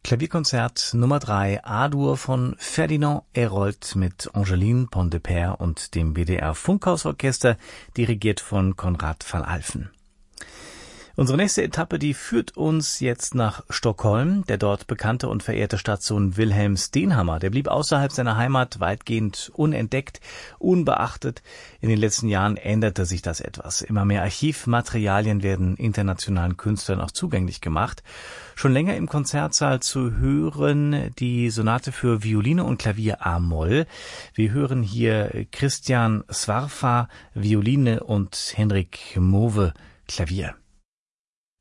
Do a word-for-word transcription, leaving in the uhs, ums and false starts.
Klavierkonzert Nummer drei A-Dur von Ferdinand Hérold mit Angeline Pontdepère und dem B D R Funkhausorchester, dirigiert von Konrad van Alphen. Unsere nächste Etappe, die führt uns jetzt nach Stockholm. Der dort bekannte und verehrte Stadtsohn Wilhelm Stenhammar, der blieb außerhalb seiner Heimat weitgehend unentdeckt, unbeachtet. In den letzten Jahren änderte sich das etwas. Immer mehr Archivmaterialien werden internationalen Künstlern auch zugänglich gemacht. Schon länger im Konzertsaal zu hören die Sonate für Violine und Klavier a-Moll. Wir hören hier Christian Svarfa, Violine und Henrik Move, Klavier.